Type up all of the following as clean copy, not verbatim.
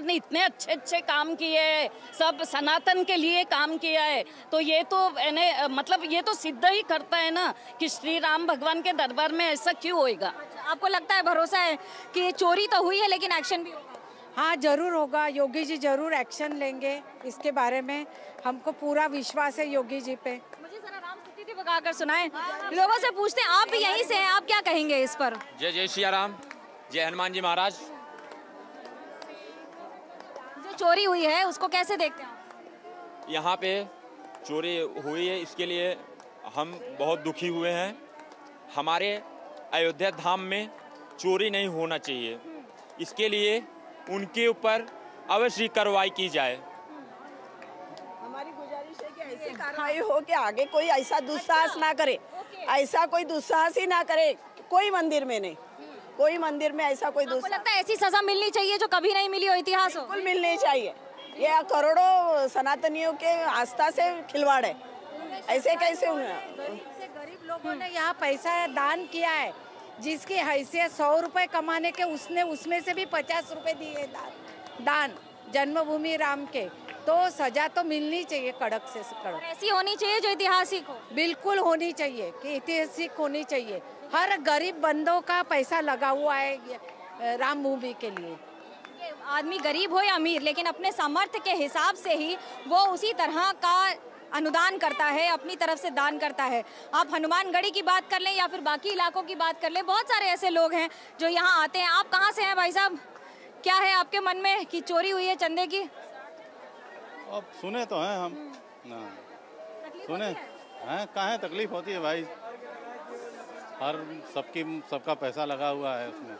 ने इतने अच्छे अच्छे काम किए हैं, सब सनातन के लिए काम किया है, तो ये तो मतलब ये तो सिद्ध ही करता है ना कि श्री राम भगवान के दरबार में ऐसा क्यों होएगा। आपको लगता है, भरोसा है कि चोरी तो हुई है लेकिन एक्शन भी होगा? हाँ, जरूर होगा। योगी जी जरूर एक्शन लेंगे इसके बारे में, हमको पूरा विश्वास है योगी जी पे। मुझे जरा राम स्तुति भी बगाकर सुनाएं। लोगों से पूछते हैं, आप भी यहीं से हैं, आप क्या कहेंगे इस पर? जय जय सिया राम, जय हनुमान जी महाराज। जो चोरी हुई है उसको कैसे देखते हैं? यहाँ पे चोरी हुई है, इसके लिए हम बहुत दुखी हुए हैं। हमारे अयोध्या धाम में चोरी नहीं होना चाहिए, इसके लिए उनके ऊपर अवश्य कार्रवाई की जाए। हमारी गुजारिश है कि ऐसी कार्रवाई हो कि आगे कोई ऐसा दुस्साहस ना करे, ऐसा कोई दुस्साहस ही ना करे, कोई मंदिर में नहीं, कोई मंदिर में ऐसा कोई आपको लगता है ऐसी सजा मिलनी चाहिए जो कभी नहीं मिली हो, इतिहास हो? बिल्कुल मिलनी चाहिए। ये करोड़ों सनातनियों के आस्था से खिलवाड़ है, ऐसे कैसे हुए? गरीब लोगों ने यहाँ पैसा दान किया है, जिसकी हैसियत 100 रुपए कमाने के उसने उसमें से भी 50 रुपए दिए दान जन्मभूमि राम के, तो सजा तो मिलनी चाहिए कड़क से कड़क। ऐसी होनी चाहिए जो ऐतिहासिक हो। बिल्कुल होनी चाहिए कि ऐतिहासिक होनी चाहिए। हर गरीब बंदों का पैसा लगा हुआ है राम भूमि के लिए। आदमी गरीब हो या अमीर, लेकिन अपने सामर्थ्य के हिसाब से ही वो उसी तरह का अनुदान करता है, अपनी तरफ से दान करता है। आप हनुमानगढ़ी की बात कर लें या फिर बाकी इलाकों की बात कर लें, बहुत सारे ऐसे लोग हैं जो यहाँ आते हैं। आप कहाँ से हैं भाई साहब? क्या है आपके मन में कि चोरी हुई है चंदे की? अब सुने तो हैं हम ना, सुने हैं, कहाँ तकलीफ होती है भाई, हर सबका पैसा लगा हुआ है उसमें।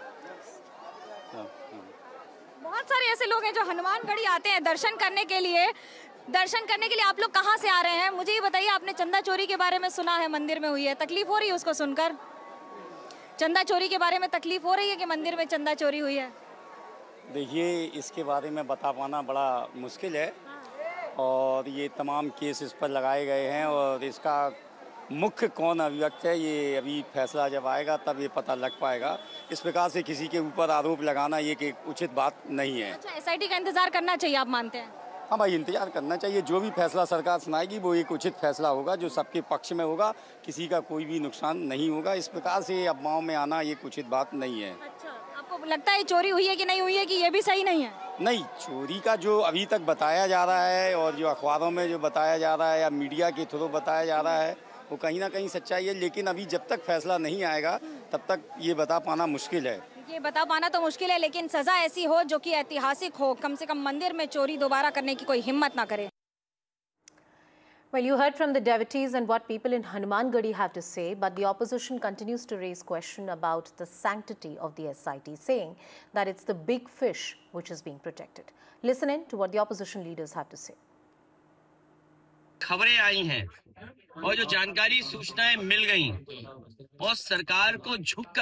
बहुत सारे ऐसे लोग हैं जो हनुमानगढ़ी आते हैं दर्शन करने के लिए। आप लोग कहाँ से आ रहे हैं? मुझे ये बताइए, आपने चंदा चोरी के बारे में सुना है, मंदिर में हुई है, तकलीफ हो रही है उसको सुनकर? चंदा चोरी के बारे में तकलीफ हो रही है कि मंदिर में चंदा चोरी हुई है? देखिए, इसके बारे में बता पाना बड़ा मुश्किल है, और ये तमाम केस इस पर लगाए गए हैं, और इसका मुख्य कौन अभियुक्त है ये अभी फैसला जब आएगा तब ये पता लग पाएगा। इस प्रकार से किसी के ऊपर आरोप लगाना ये कि उचित बात नहीं है। अच्छा, एसआईटी का इंतजार करना चाहिए आप मानते हैं? हाँ भाई, इंतजार करना चाहिए। जो भी फैसला सरकार सुनाएगी वो एक उचित फैसला होगा, जो सबके पक्ष में होगा, किसी का कोई भी नुकसान नहीं होगा। इस प्रकार से अफवाहों में आना ये उचित बात नहीं है। अच्छा, आपको लगता है चोरी हुई है कि नहीं हुई है, कि ये भी सही नहीं है? नहीं, चोरी का जो अभी तक बताया जा रहा है और जो अखबारों में जो बताया जा रहा है या मीडिया के थ्रू बताया जा रहा है वो कहीं ना कहीं सच्चाई है, लेकिन अभी जब तक फैसला नहीं आएगा तब तक ये बता पाना मुश्किल है। ये बता पाना तो मुश्किल है, लेकिन सजा ऐसी हो जो कि ऐतिहासिक हो, कम से कम मंदिर में चोरी दोबारा करने की कोई हिम्मत ना करे। Well, you heard from the devotees and what people in Hanumangarhi have to say, but the opposition continues to raise question about the sanctity of the SIT, saying that it's the big fish which is being protected. Listen in to what the opposition leaders have to say. खबरें आई हैं और जो जानकारी सूचनाएं मिल गई, और सरकार को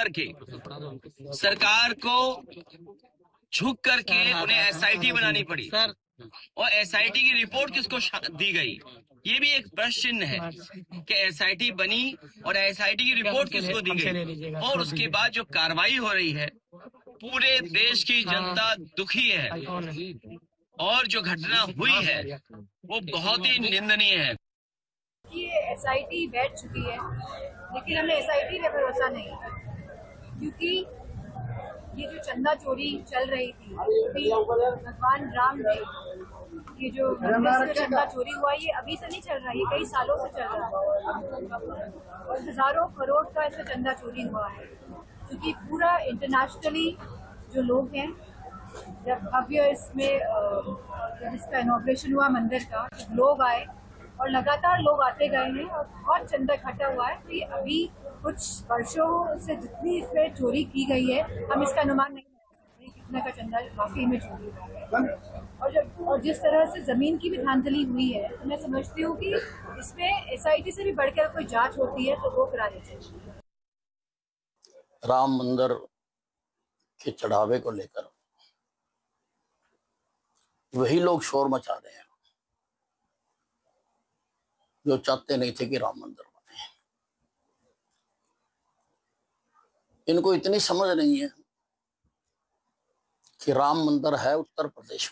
झुक करके उन्हें एसआईटी बनानी पड़ी, और एसआईटी की रिपोर्ट किसको दी गई, ये भी एक प्रश्न चिन्ह है कि एसआईटी बनी और एसआईटी की रिपोर्ट किसको दी गई। और उसके बाद जो कार्रवाई हो रही है, पूरे देश की जनता दुखी है, और जो घटना हुई है वो बहुत ही निंदनीय है। ये एसआईटी बैठ चुकी है, लेकिन हमें एसआईटी पे भरोसा नहीं, क्योंकि ये जो चंदा चोरी चल रही थी, भगवान राम ने ये जो मंदिर से चंदा चोरी हुआ, ये अभी से नहीं चल रहा है, ये कई सालों से चल रहा है, और हजारों करोड़ का इससे चंदा चोरी हुआ है। क्योंकि पूरा इंटरनेशनली जो लोग हैं, जब भव्य जब इसका इनॉग्रेशन हुआ मंदिर का, लोग आए और लगातार लोग आते गए हैं और बहुत चंदा इकट्ठा हुआ है। तो ये अभी कुछ वर्षों से जितनी इसमें चोरी की गई है, हम इसका अनुमान नहीं लगा कितना का चंदा वाकई में चोरी हुआ है। और जिस तरह से जमीन की भी धांधली हुई है, तो मैं समझती हूँ कि इसमें एसआईटी से भी बढ़कर कोई जांच होती है तो वो करानी चाहिए। राम मंदिर के चढ़ावे को लेकर वही लोग शोर मचा रहे हैं जो चाहते नहीं थे कि राम मंदिर बने। इनको इतनी समझ नहीं है कि राम मंदिर है उत्तर प्रदेश